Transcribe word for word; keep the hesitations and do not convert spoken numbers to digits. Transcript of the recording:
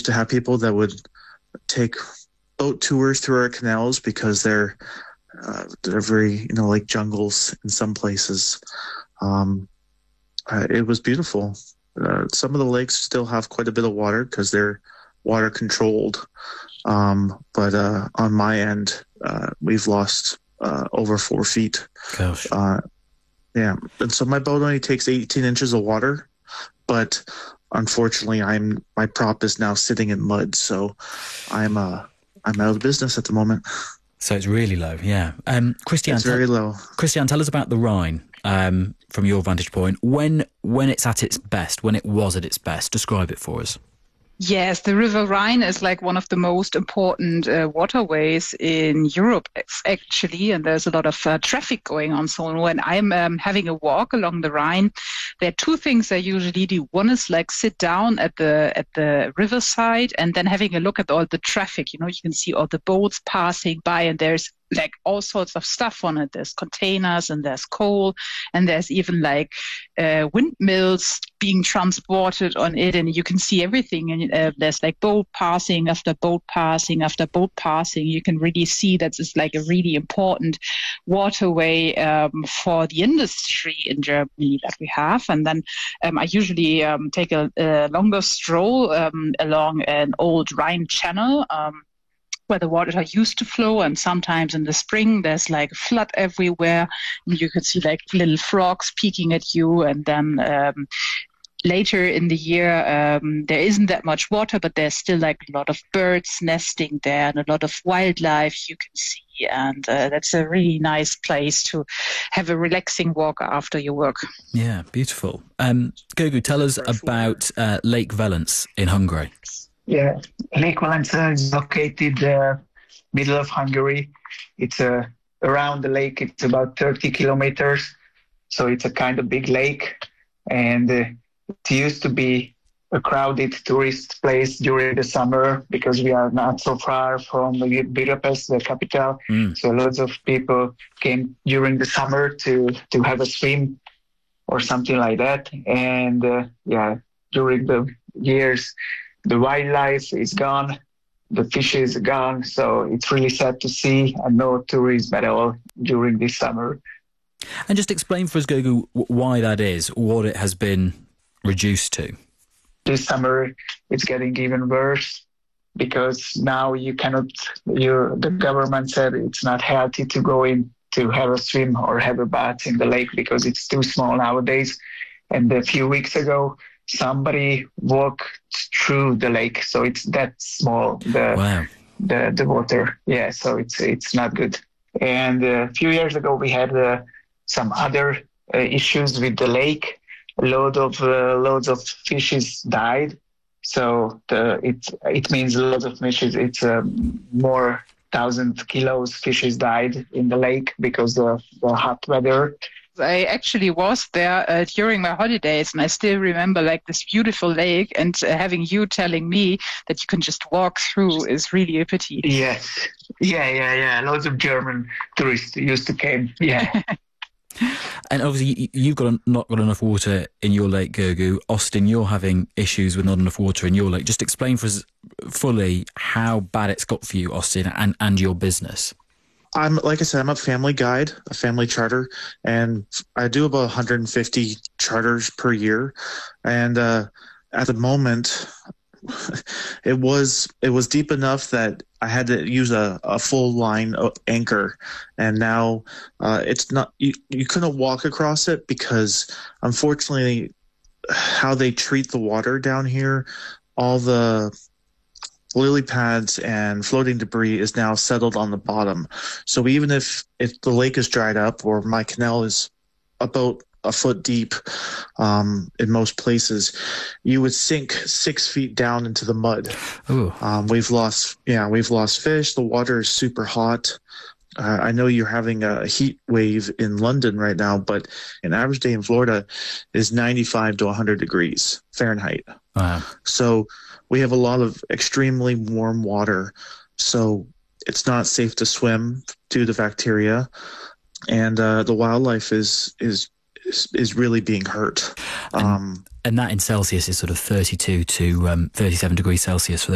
to have people that would take boat tours through our canals because they're uh, they're very, you know, like jungles in some places. Um, uh, it was beautiful. Uh, some of the lakes still have quite a bit of water because they're water controlled. Um, but uh, on my end, uh, we've lost uh, over four feet. Gosh. Uh, yeah. And so my boat only takes eighteen inches of water, but unfortunately, I'm my prop is now sitting in mud, so I'm uh, I'm out of business at the moment. So it's really low, yeah. Um, Christian, it's very tell, low. Christian, tell us about the Rhine um, from your vantage point. When when it's at its best, when it was at its best, describe it for us. Yes, the River Rhine is like one of the most important uh, waterways in Europe, actually, and there's a lot of uh, traffic going on. So when I'm um, having a walk along the Rhine, there are two things I usually do. One is like sit down at the at the riverside and then having a look at all the traffic. You know, you can see all the boats passing by, and there's like all sorts of stuff on it. There's containers and there's coal and there's even like uh, windmills being transported on it, and you can see everything. And uh, there's like boat passing after boat passing after boat passing. You can really see that it's like a really important waterway um, for the industry in Germany that we have. And then um, I usually um, take a, a longer stroll um, along an old Rhine channel, um, where the water used to flow, and sometimes in the spring there's like flood everywhere, and you could see like little frogs peeking at you. And then um, later in the year um, there isn't that much water, but there's still like a lot of birds nesting there and a lot of wildlife you can see, and uh, that's a really nice place to have a relaxing walk after your work. Yeah, beautiful. Um, Gugu, tell us about uh, Lake Velence in Hungary. Yeah, Lake Velence is located uh, middle of Hungary. It's uh, around the lake. It's about thirty kilometers, so it's a kind of big lake, and uh, it used to be a crowded tourist place during the summer because we are not so far from Budapest, the capital. Mm. So lots of people came during the summer to to have a swim or something like that. And uh, yeah, during the years, the wildlife is gone, the fish is gone, so it's really sad to see, and no tourism at all during this summer. And just explain for us, Gugu, why that is, what it has been reduced to. This summer, it's getting even worse because now you cannot, you, the government said it's not healthy to go in to have a swim or have a bath in the lake because it's too small nowadays. And a few weeks ago, somebody walked through the lake, so it's that small, the wow. the the water. Yeah, so it's it's not good. And a few years ago, we had uh, some other uh, issues with the lake. A load of uh, loads of fishes died, so the, it it means loads of fishes. It's um, more thousand kilos fishes died in the lake because of the hot weather. I actually was there uh, during my holidays, and I still remember like this beautiful lake, and uh, having you telling me that you can just walk through is really a pity. Yes. Yeah, yeah, yeah. Lots of German tourists used to come. Yeah. And obviously you've got not got enough water in your lake, Gugu. Austin, you're having issues with not enough water in your lake. Just explain for us fully how bad it's got for you, Austin, and, and your business. I'm like I said, I'm a family guide, a family charter, and I do about one hundred fifty charters per year. And uh, at the moment, it was it was deep enough that I had to use a, a full line anchor, and now uh, it's not. You, you couldn't walk across it because, unfortunately, how they treat the water down here, all the lily pads and floating debris is now settled on the bottom. So even if, if the lake is dried up or my canal is about a foot deep um, in most places, you would sink six feet down into the mud. Um, we've lost, yeah, we've lost fish. The water is super hot. Uh, I know you're having a heat wave in London right now, but an average day in Florida is ninety-five to one hundred degrees Fahrenheit. Wow. So we have a lot of extremely warm water, so it's not safe to swim due to bacteria, and uh, the wildlife is, is is is really being hurt. And, um, and that in Celsius is sort of thirty-two to um, thirty-seven degrees Celsius for